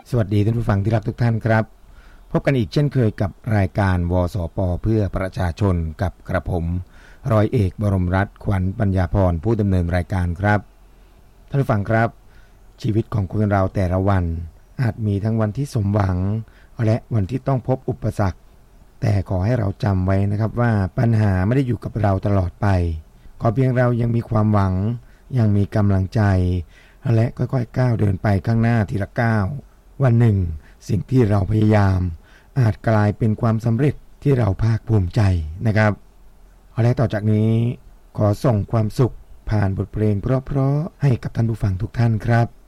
สวัสดีท่านผู้ฟังที่รักทุกท่านครับพบกันอีกเช่นเคยกับรายการวสปเพื่อประชาชนกับกระผมร้อยเอกบรมรัตน์ขวัญปัญญาพรผู้ดำเนินรายการครับท่านผู้ฟังครับชีวิตของคนเราแต่ละวันอาจมีทั้งวันที่สมหวังและวันที่ต้องพบอุปสรรคแต่ขอให้เราจำไว้นะครับว่าปัญหาไม่ได้อยู่กับเราตลอดไปขอเพียงเรายังมีความหวังยังมีกำลังใจและค่อยๆก้าวเดินไปข้างหน้าทีละก้าววันหนึ่งสิ่งที่เราพยายามอาจกลายเป็นความสำเร็จที่เราภาคภูมิใจนะครับและต่อจากนี้ขอส่งความสุขผ่านบทเพลงเพราะๆให้กับท่านผู้ฟังทุกท่านครับ